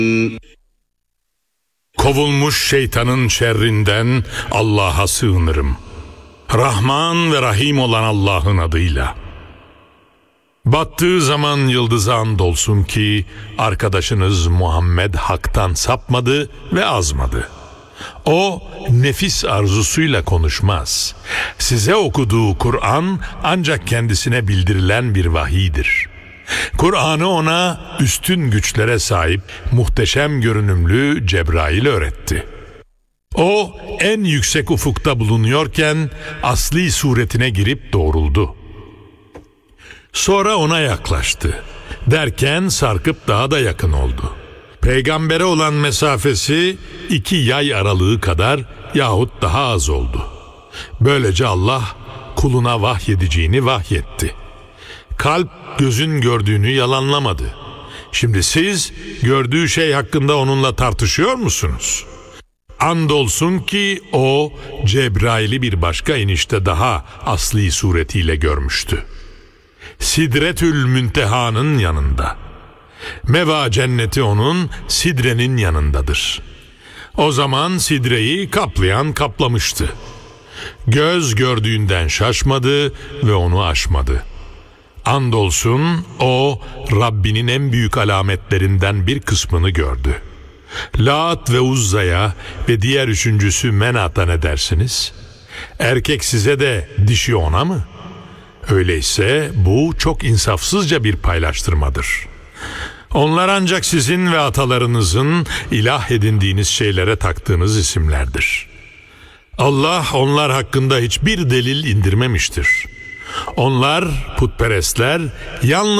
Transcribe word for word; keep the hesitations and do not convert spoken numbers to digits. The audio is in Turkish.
Kovulmuş şeytanın şerrinden Allah'a sığınırım. Rahman ve Rahim olan Allah'ın adıyla. Battığı zaman yıldıza andolsun ki arkadaşınız Muhammed haktan sapmadı ve azmadı. O nefis arzusuyla konuşmaz. Size okuduğu Kur'an ancak kendisine bildirilen bir vahiydir. Kur'an'ı ona üstün güçlere sahip muhteşem görünümlü Cebrail öğretti. O en yüksek ufukta bulunuyorken asli suretine girip doğruldu. Sonra ona yaklaştı. Derken sarkıp daha da yakın oldu. Peygambere olan mesafesi iki yay aralığı kadar yahut daha az oldu. Böylece Allah kuluna vahyedeceğini vahyetti. Kalp gözün gördüğünü yalanlamadı. Şimdi siz gördüğü şey hakkında onunla tartışıyor musunuz? Andolsun ki o Cebrail'i bir başka inişte daha asli suretiyle görmüştü. Sidretül Münteha'nın yanında. Meva cenneti onun Sidre'nin yanındadır. O zaman Sidre'yi kaplayan kaplamıştı. Göz gördüğünden şaşmadı ve onu aşmadı. Andolsun o Rabbinin en büyük alametlerinden bir kısmını gördü. Lat ve Uzza'ya ve diğer üçüncüsü Menat'a ne dersiniz? Erkek size de dişi ona mı? Öyleyse bu çok insafsızca bir paylaştırmadır. Onlar ancak sizin ve atalarınızın ilah edindiğiniz şeylere taktığınız isimlerdir. Allah onlar hakkında hiçbir delil indirmemiştir. Onlar putperestler yalnız